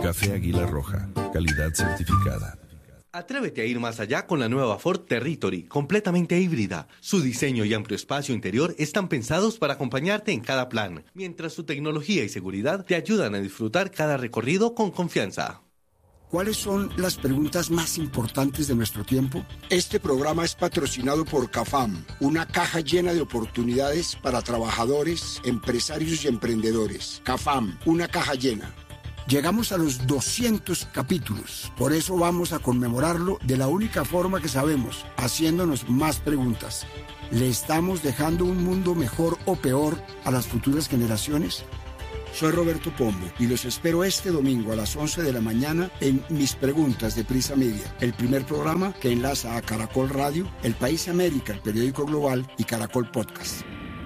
Café Águila Roja, calidad certificada. Atrévete a ir más allá con la nueva Ford Territory, completamente híbrida. Su diseño y amplio espacio interior están pensados para acompañarte en cada plan, mientras su tecnología y seguridad te ayudan a disfrutar cada recorrido con confianza. ¿Cuáles son las preguntas más importantes de nuestro tiempo? Este programa es patrocinado por CAFAM, una caja llena de oportunidades para trabajadores, empresarios y emprendedores. CAFAM, una caja llena. Llegamos a los 200 capítulos, por eso vamos a conmemorarlo de la única forma que sabemos, haciéndonos más preguntas. ¿Le estamos dejando un mundo mejor o peor a las futuras generaciones? Soy Roberto Pombo y los espero este domingo a las 11 de la mañana en Mis Preguntas de Prisa Media, el primer programa que enlaza a Caracol Radio, El País América, el periódico global y Caracol Podcast.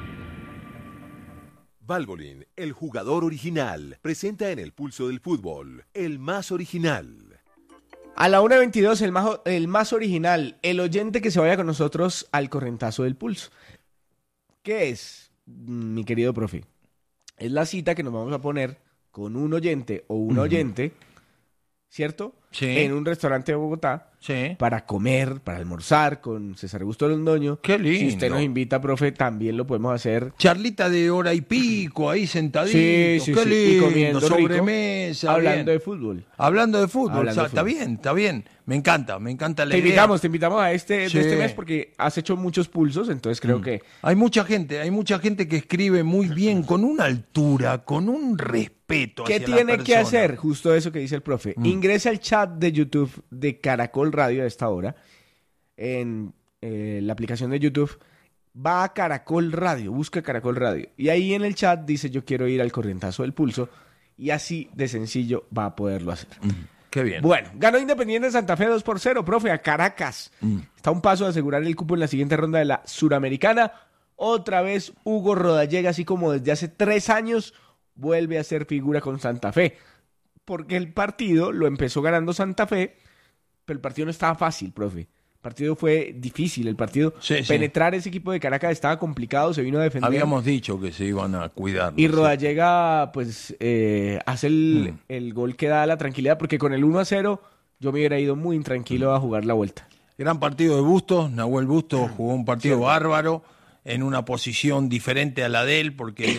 Valvoline, el jugador original, presenta en el pulso del fútbol, el más original. A la 1:22, el más original, el oyente que se vaya con nosotros al correntazo del pulso. ¿Qué es, mi querido profe? Es la cita que nos vamos a poner con un oyente o una oyente, ¿cierto? Sí. En un restaurante de Bogotá. Sí. Para comer, para almorzar con César Augusto Londoño. Qué lindo. Si usted nos invita, profe, también lo podemos hacer. Charlita de hora y pico, ahí sentadito. Sí, qué lindo, y comiendo sobremesa. Hablando bien. de fútbol. Hablando de fútbol, Hablando de está fútbol. bien, está bien. Me encanta la Te idea. invitamos a Sí. de este mes porque has hecho muchos pulsos, entonces creo que... Hay mucha gente que escribe muy bien, con una altura, con un respeto ¿Qué hacia la tiene que persona. hacer? Justo eso que dice el profe. Ingresa al chat de YouTube de Caracol Radio a esta hora, en la aplicación de YouTube, va a Caracol Radio, busca Caracol Radio, y ahí en el chat dice yo quiero ir al corrientazo del pulso, y así de sencillo va a poderlo hacer. Qué bien. Bueno, ganó Independiente Santa Fe 2-0, profe, a Caracas. Está a un paso de asegurar el cupo en la siguiente ronda de la Suramericana. Otra vez Hugo Rodallega, así como desde hace 3 años, vuelve a ser figura con Santa Fe. Porque el partido lo empezó ganando Santa Fe, pero el partido no estaba fácil, profe. El partido fue difícil, el partido. Sí, penetrar ese equipo de Caracas estaba complicado, se vino a defender. Habíamos dicho que se iban a cuidar. Y Rodallega, pues, hace el gol que da la tranquilidad, porque con el 1-0 yo me hubiera ido muy intranquilo a jugar la vuelta. Gran partido de Bustos, Nahuel Bustos jugó un partido bárbaro, en una posición diferente a la de él, porque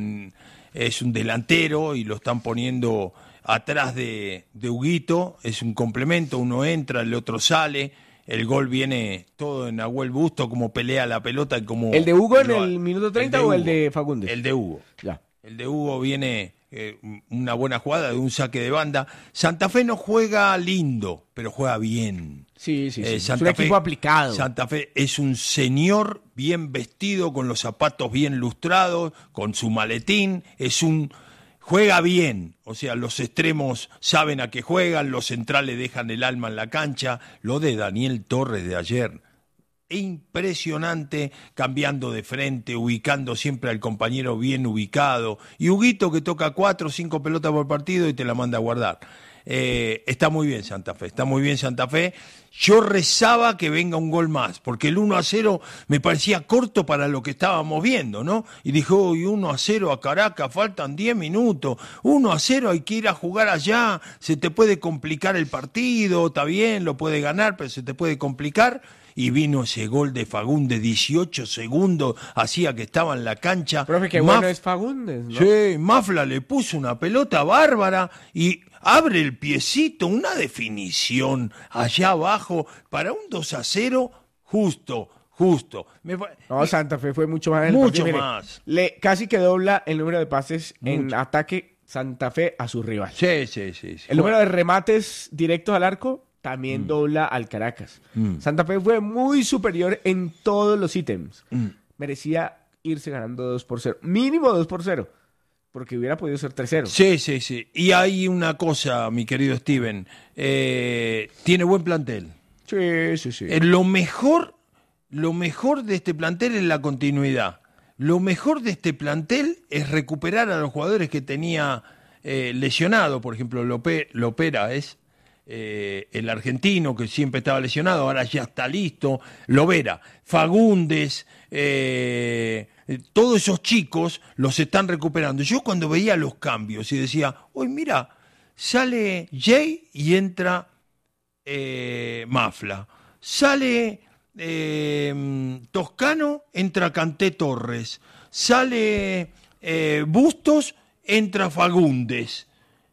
es un delantero y lo están poniendo atrás de Huguito, es un complemento, uno entra, el otro sale, el gol viene todo en Nahuel Bustos, como pelea la pelota y como... ¿El de Hugo en el minuto 30 o el Hugo. de Fagundes? El de Hugo. Ya. El de Hugo viene una buena jugada de un saque de banda. Santa Fe no juega lindo, pero juega bien. Sí. Es Santa un Fe, equipo aplicado. Santa Fe es un señor bien vestido, con los zapatos bien lustrados, con su maletín. Juega bien, o sea, los extremos saben a qué juegan, los centrales dejan el alma en la cancha. Lo de Daniel Torres de ayer, impresionante, cambiando de frente, ubicando siempre al compañero bien ubicado. Y Huguito, que toca 4 o 5 pelotas por partido y te la manda a guardar. Está muy bien Santa Fe. Yo rezaba que venga un gol más, porque el 1-0 me parecía corto para lo que estábamos viendo, ¿no? Y dije, uy, 1-0 a Caracas, faltan 10 minutos, 1-0 hay que ir a jugar allá, se te puede complicar el partido, está bien, lo puede ganar, pero se te puede complicar. Y vino ese gol de Fagundes, 18 segundos, hacía que estaba en la cancha. Profe, qué bueno es Fagundes, ¿no? Sí, Mafla le puso una pelota bárbara y abre el piecito, una definición allá abajo para un 2-0 justo. No, Santa Fe fue mucho más. Mucho más. Casi que dobla el número de pases en ataque Santa Fe a su rival. Sí. El número de remates directos al arco también dobla al Caracas. Santa Fe fue muy superior en todos los ítems. Merecía irse ganando 2-0. Mínimo 2-0. Porque hubiera podido ser 3-0. Sí. Y hay una cosa, mi querido Steven. Tiene buen plantel. Sí. Lo mejor de este plantel es la continuidad. Lo mejor de este plantel es recuperar a los jugadores que tenía lesionado. Por ejemplo, Lopera es... el argentino que siempre estaba lesionado, ahora ya está listo, Lovera, Fagundes, todos esos chicos los están recuperando. Yo cuando veía los cambios y decía, uy, mira, Sale Jay y entra Mafla. Sale Toscano, entra Kanté Torres. Sale Bustos, entra Fagundes.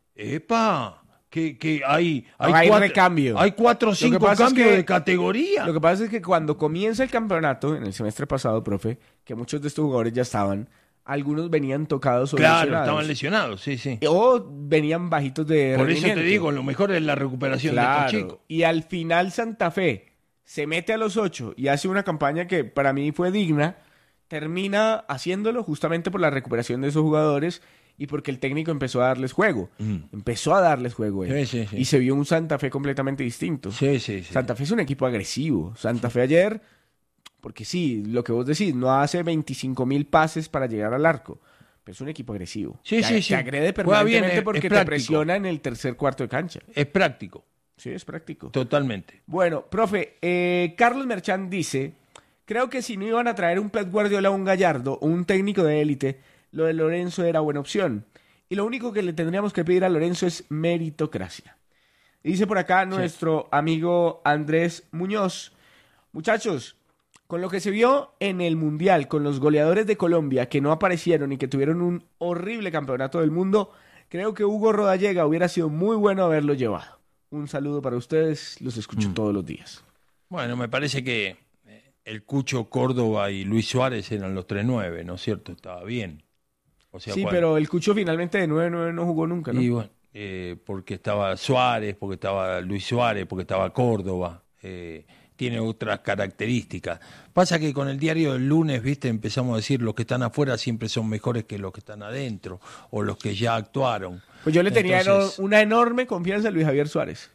¡Epa! Que hay recambio. Hay 4 o 5 cambios de categoría. Lo que pasa es que cuando comienza el campeonato, en el semestre pasado, profe, que muchos de estos jugadores ya estaban, algunos venían tocados o lesionados. Estaban lesionados, sí. O venían bajitos de Por rendimiento. eso te digo, lo mejor es la recuperación de estos chicos. Y al final Santa Fe se mete a los 8 y hace una campaña que para mí fue digna, termina haciéndolo justamente por la recuperación de esos jugadores y porque el técnico empezó a darles juego. Empezó a darles juego. Sí. Y se vio un Santa Fe completamente distinto. Sí. Santa Fe es un equipo agresivo. Santa Fe ayer, porque sí, lo que vos decís, no hace 25.000 pases para llegar al arco. Pero es un equipo agresivo. Sí. Te agrede Juega bien, permanentemente es porque te práctico. presiona en el tercer cuarto de cancha. Es práctico. Sí, es práctico. Totalmente. Bueno, profe, Carlos Merchán dice, creo que si no iban a traer un Pep Guardiola o un Gallardo o un técnico de élite, lo de Lorenzo era buena opción. Y lo único que le tendríamos que pedir a Lorenzo es meritocracia. Y dice por acá nuestro amigo Andrés Muñoz, muchachos, con lo que se vio en el Mundial, con los goleadores de Colombia que no aparecieron y que tuvieron un horrible campeonato del mundo, creo que Hugo Rodallega hubiera sido muy bueno haberlo llevado. Un saludo para ustedes, los escucho todos los días. Bueno, me parece que el Cucho, Córdoba y Luis Suárez eran los 3-9, ¿no es cierto? Estaba bien. O sea, sí, pero el Cucho finalmente de 9-9 no jugó nunca, ¿no? Y bueno, porque estaba Suárez, porque estaba Luis Suárez, porque estaba Córdoba. Tiene otras características. Pasa que con el diario del lunes, viste, empezamos a decir los que están afuera siempre son mejores que los que están adentro o los que ya actuaron. Pues yo le tenía una enorme confianza a Luis Javier Suárez.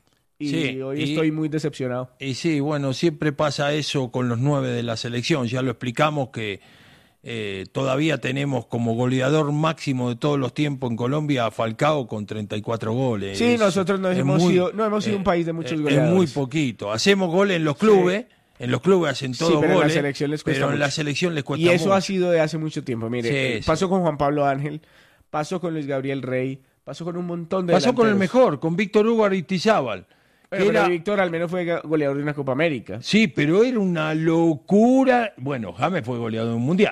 Y hoy estoy muy decepcionado. Y sí, bueno, siempre pasa eso con los 9 de la selección. Ya lo explicamos que todavía tenemos como goleador máximo de todos los tiempos en Colombia a Falcao con 34 goles. Sí, nosotros no hemos sido un país de muchos goleadores. Es muy poquito. Hacemos goles en los clubes. Sí. En los clubes hacen todos goles, en la selección les cuesta pero en mucho. La selección les cuesta mucho. Y eso ha sido de hace mucho tiempo. Mire, pasó con Juan Pablo Ángel, pasó con Luis Gabriel Rey, pasó con un montón de Pasó delanteros. con el mejor, con Víctor Hugo Aristizábal. Pero Víctor al menos fue goleador de una Copa América. Sí, pero era una locura. Bueno, James fue goleador de un mundial.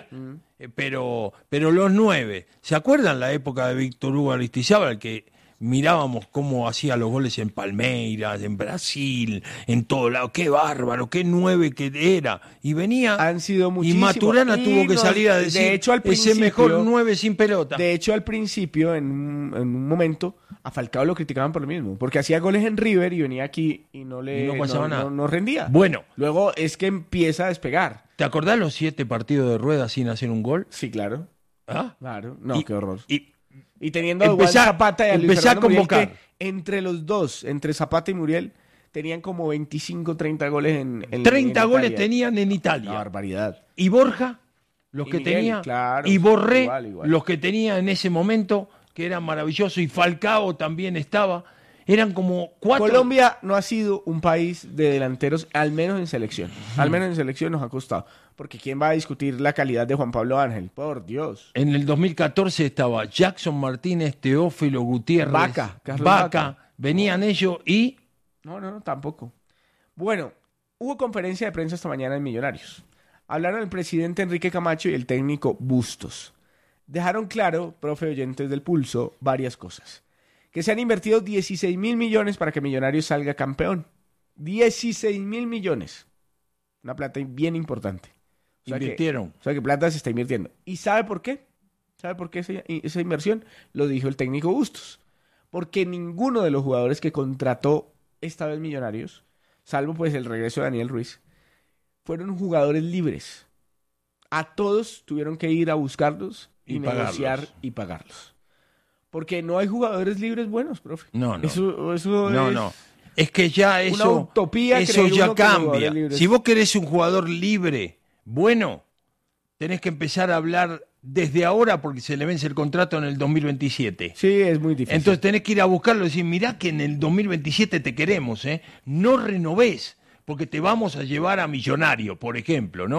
Pero los 9, ¿se acuerdan la época de Víctor Hugo Aristizábal que mirábamos cómo hacía los goles en Palmeiras, en Brasil, en todo lado? Qué bárbaro, qué 9 que era. Y venía. Han sido y muchísimos. Maturana tuvo que salir a decir, de hecho, al ese mejor 9 sin pelota. De hecho, al principio, en un momento, a Falcao lo criticaban por lo mismo, porque hacía goles en River y venía aquí y no pasaba nada. No rendía. Bueno. Luego es que empieza a despegar. ¿Te acordás los 7 partidos de Rueda sin hacer un gol? Sí, claro. ¿Ah? Claro. No, qué horror. Y teniendo a Juan Zapata y a Luis Fernando Muriel, convocar. que entre los dos, entre Zapata y Muriel, tenían como 25, 30 goles en 30 en goles Italia. tenían en Italia. Una barbaridad. Y Borja, los Y que Miguel, tenía. claro, y Borré, igual. los que tenía en ese momento, que eran maravillosos. Y Falcao también estaba. Eran como 4. Colombia no ha sido un país de delanteros, al menos en selección. Al menos en selección nos ha costado. Porque ¿quién va a discutir la calidad de Juan Pablo Ángel? Por Dios. En el 2014 estaba Jackson Martínez, Teófilo Gutiérrez, Carlos Vaca. Venían ellos y... No, tampoco. Bueno, hubo conferencia de prensa esta mañana en Millonarios. Hablaron el presidente Enrique Camacho y el técnico Bustos. Dejaron claro, profe oyentes del Pulso, varias cosas. Que se han invertido 16.000 millones para que Millonarios salga campeón. 16.000 millones. Una plata bien importante. Invirtieron. O sea que plata se está invirtiendo. ¿Y sabe por qué? ¿Sabe por qué esa inversión? Lo dijo el técnico Bustos. Porque ninguno de los jugadores que contrató esta vez Millonarios, salvo pues el regreso de Daniel Ruiz, fueron jugadores libres. A todos tuvieron que ir a buscarlos y negociar y pagarlos. Porque no hay jugadores libres buenos, profe. No. Eso No. Es que ya eso... Una utopía eso ya uno cambia. libres. Si vos querés un jugador libre, bueno, tenés que empezar a hablar desde ahora porque se le vence el contrato en el 2027. Sí, es muy difícil. Entonces tenés que ir a buscarlo y decir, mirá que en el 2027 te queremos, no renovés, porque te vamos a llevar a Millonario, por ejemplo, ¿no?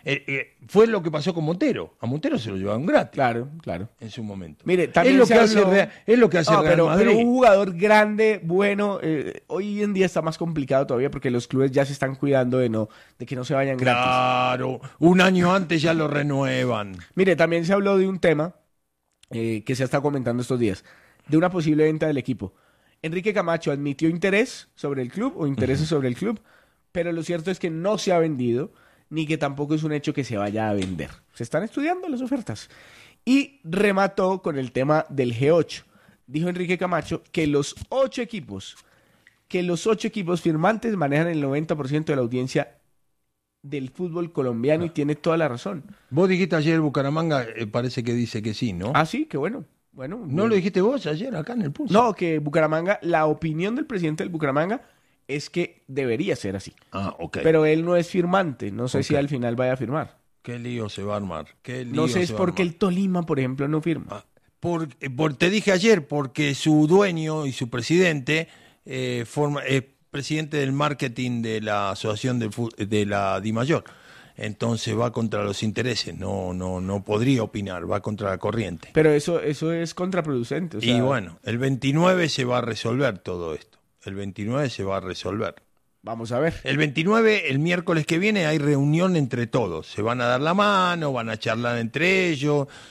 Fue lo que pasó con Montero. A Montero se lo llevaron gratis. Claro, claro. En su momento. Mire, también es lo se que habló- es lo que hace No, Real Madrid. pero un jugador grande, bueno, hoy en día está más complicado todavía porque los clubes ya se están cuidando de que no se vayan gratis. Claro, un año antes ya lo renuevan. Mire, también se habló de un tema que se está comentando estos días, de una posible venta del equipo. Enrique Camacho admitió interés sobre el club o intereses sobre el club, pero lo cierto es que no se ha vendido, ni que tampoco es un hecho que se vaya a vender. Se están estudiando las ofertas. Y remató con el tema del G8. Dijo Enrique Camacho que los 8 equipos firmantes manejan el 90% de la audiencia del fútbol colombiano y tiene toda la razón. Vos dijiste ayer Bucaramanga, parece que dice que sí, ¿no? Ah, sí, qué bueno. Bueno, ¿No bien. lo dijiste vos ayer acá en el pulso? No, que Bucaramanga, la opinión del presidente del Bucaramanga es que debería ser así. Ah, ok. Pero él no es firmante, no sé Ok. si al final vaya a firmar. Qué lío se va a armar. Qué lío No sé, es se va a porque armar. el Tolima, por ejemplo, no firma. Ah, te dije ayer, porque su dueño y su presidente es presidente del marketing de la asociación de la DIMAYOR. Entonces va contra los intereses, no podría opinar, va contra la corriente. Pero eso es contraproducente. O sea, Y bueno, el 29 se va a resolver todo esto. El 29 se va a resolver. vamos a ver. El 29, el miércoles que viene, hay reunión entre todos. Se van a dar la mano, van a charlar entre ellos,